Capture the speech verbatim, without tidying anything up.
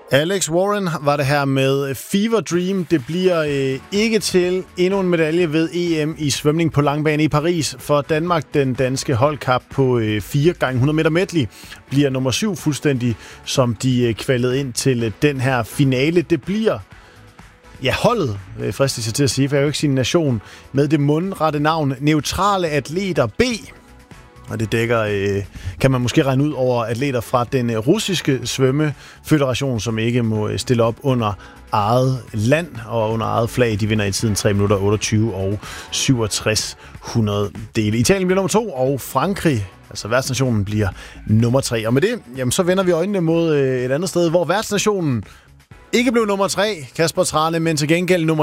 Alex Warren var det her med Fever Dream. Det bliver øh, ikke til endnu en medalje ved E M i svømning på langbane i Paris. For Danmark, den danske holdkap på øh, fire gange hundrede meter medley, bliver nummer syv fuldstændig, som de øh, kvalede ind til øh, den her finale. Det bliver ja, holdet, øh, fristes jeg til at sige, for jeg vil ikke sige nation, med det mundrette navn Neutrale Atleter B. Og det dækker, øh, kan man måske regne ud over atleter fra den russiske svømmefederation, som ikke må stille op under eget land og under eget flag. De vinder i tiden tre minutter otteogtyve og syvogtres hundrede dele. Italien bliver nummer to, og Frankrig, altså værtsnationen, bliver nummer tre. Og med det, jamen, så vender vi øjnene mod øh, et andet sted, hvor værtsnationen ikke blev nummer tre, Kasper Trane, men til gengæld nummer